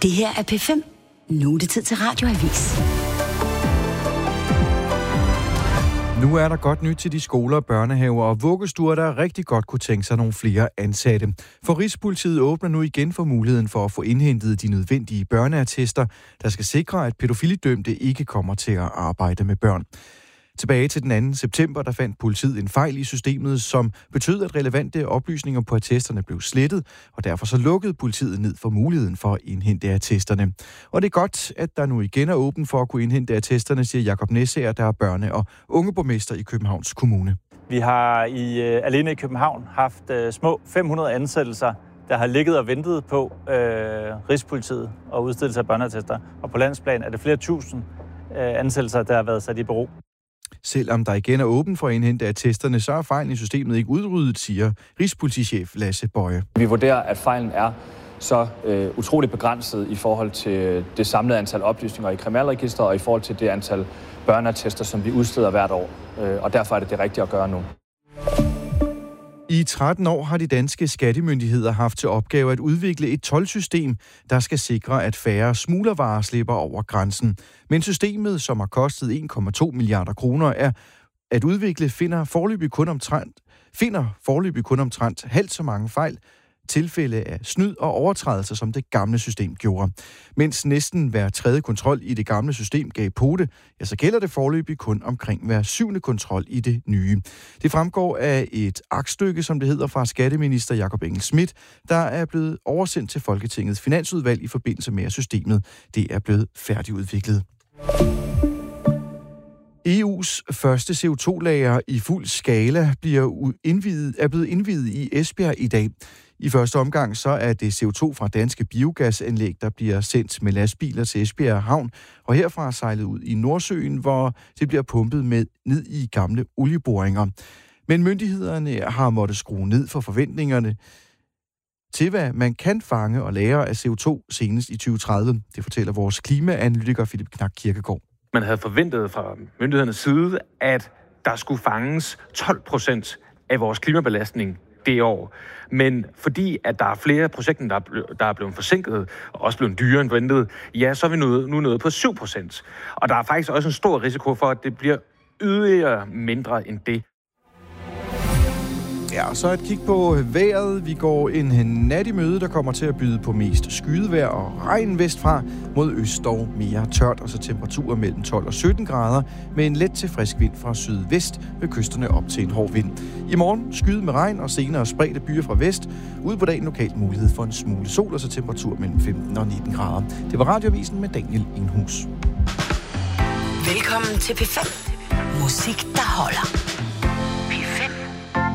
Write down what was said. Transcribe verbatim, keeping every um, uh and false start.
Det her er P fem. Nu er det tid til Radioavis. Nu er der godt nyt til de skoler, børnehaver og vuggestuer, der rigtig godt kunne tænke sig nogle flere ansatte. For Rigspolitiet åbner nu igen for muligheden for at få indhentet de nødvendige børneattester, der skal sikre, at pædofilidømte ikke kommer til at arbejde med børn. Tilbage til den anden september, der fandt politiet en fejl i systemet, som betød, at relevante oplysninger på attesterne blev slettet, og derfor så lukkede politiet ned for muligheden for at indhente attesterne. Og det er godt, at der nu igen er åben for at kunne indhente attesterne, siger Jakob Næsager, der er børne- og ungeborgmester i Københavns Kommune. Vi har i, alene i København haft uh, små fem hundrede ansættelser, der har ligget og ventet på uh, Rigspolitiet og udstillelse af børneattester. Og på landsplan er det flere tusind uh, ansættelser, der har været sat i bero. Selvom der igen er åben for at indhente attesterne, så er fejlen i systemet ikke udryddet, siger Rigspolitichef Lasse Boje. Vi vurderer, at fejlen er så øh, utroligt begrænset i forhold til det samlede antal oplysninger i kriminalregisteret og i forhold til det antal børneattester, som vi udsteder hvert år. Øh, og derfor er det det rigtige at gøre nu. I tretten år har de danske skattemyndigheder haft til opgave at udvikle et toldsystem, der skal sikre, at færre smuglervarer slipper over grænsen. Men systemet, som har kostet en komma to milliarder kroner, er at udvikle, finder foreløbig kun omtrent, finder foreløbig kun omtrent halvt så mange fejl, tilfælde af snyd og overtrædelser, som det gamle system gjorde. Mens næsten hver tredje kontrol i det gamle system gav pote, ja, så gælder det foreløbig kun omkring hver syvende kontrol i det nye. Det fremgår af et aktstykke, som det hedder, fra skatteminister Jakob Engel-Schmidt, der er blevet oversendt til Folketingets finansudvalg i forbindelse med, at systemet det er blevet færdigudviklet. E U's første C O to lager i fuld skala bliver indviet, er blevet indviet i Esbjerg i dag. I første omgang så er det C O to fra danske biogasanlæg, der bliver sendt med lastbiler til Esbjerg Havn, og herfra sejlet ud i Nordsøen, hvor det bliver pumpet med ned i gamle olieboringer. Men myndighederne har måttet skrue ned for forventningerne til, hvad man kan fange og lagre af C O to senest i tyve tredive. Det fortæller vores klimaanalytiker Philip Knak Kirkegaard. Man havde forventet fra myndighedernes side, at der skulle fanges tolv procent af vores klimabelastning det år. Men fordi at der er flere projekter, der er, der er blevet forsinket, og også blevet dyrere end ventet, ja, så er vi nu, nu nået på syv procent. Og der er faktisk også en stor risiko for, at det bliver yderligere mindre end det. Ja, så et kig på vejret. Vi går en nat i møde, der kommer til at byde på mest skydevejr og regn vestfra, mod øst dog mere tørt, og så temperaturer mellem tolv og sytten grader, med en let til frisk vind fra sydvest ved kysterne op til en hård vind. I morgen skyde med regn og senere spredte byer fra vest. Ude på dagen lokalt mulighed for en smule sol, og så temperatur mellem femten og nitten grader. Det var Radioavisen med Daniel Enghus. Velkommen til P fem. Musik, der holder.